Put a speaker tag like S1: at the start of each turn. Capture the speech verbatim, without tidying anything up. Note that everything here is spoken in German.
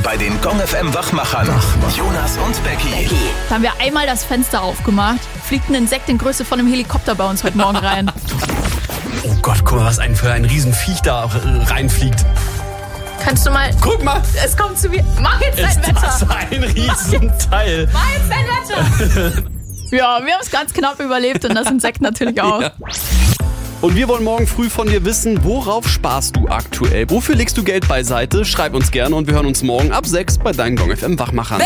S1: bei den Gong F M Wachmachern. Jonas und Becky.
S2: Da haben wir einmal das Fenster aufgemacht, fliegt ein Insekt in Größe von einem Helikopter bei uns heute Morgen rein.
S3: Oh Gott, guck mal, was ein für ein Riesenviech da reinfliegt.
S2: Kannst du mal...
S3: Guck mal!
S2: Es kommt zu mir. Mach jetzt dein
S3: Ist
S2: Wetter.
S3: das ein Riesenteil?
S2: Mach jetzt dein Wetter. Ja, wir haben es ganz knapp überlebt und das Insekt natürlich auch.
S3: Ja. Und wir wollen morgen früh von dir wissen, worauf sparst du aktuell? Wofür legst du Geld beiseite? Schreib uns gerne und wir hören uns morgen ab sechs bei deinen Gong F M Wachmachern.